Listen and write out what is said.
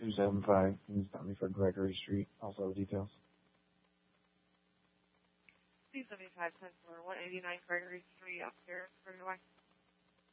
275. Can you stop me for Gregory Street? Also details. 275 for 189 Gregory Street upstairs, further away.